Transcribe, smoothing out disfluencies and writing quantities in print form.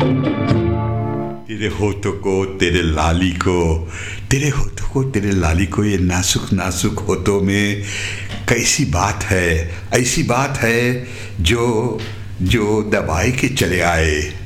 तेरे होठों को, तेरे लाली को, तेरे होठों को, तेरे लाली को, ये नाजुक नाजुक होठों में कैसी बात है, ऐसी बात है जो जो दबाए के चले आए।